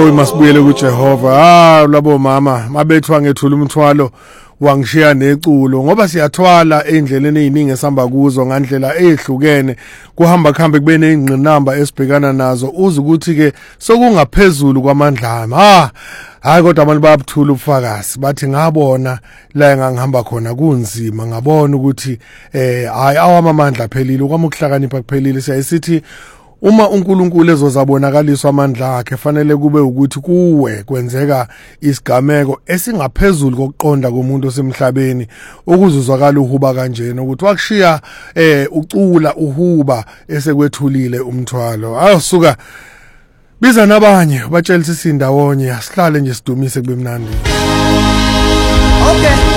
Hawu masibuyele kuJehova. Labo mama mabethwa ngethula umthwalo wangishiya neculo ngoba siyathwala endleleni eziningi esihamba kuzo ngandlela ehlukene kuhamba khambe kube nezingqinamba esibhekana nazo uze ukuthi ke sokungaphezulu kwamandla ami. Hayi kodwa abantu bayabuthula ubufakazi bathi ngabona la engangihamba khona kunzima ngabona ukuthi hayi awamamandla phelile kwami ukuhlakanipha kuphelile siyayisithi uma uNkulunkulu ezozabonakaliswa amandla akhe fanele kube ukuthi kuwe kwenzeka isigameko esingaphezulu kokuqonda komuntu osemhlabeni ukuzuzwakala uhuba kanjena ukuthi wakushiya ucula uhuba esekwethulile umthwalo ayasuka biza nabanye batshela sisindawonye asihlale nje sidumise kube mnandi. Okay.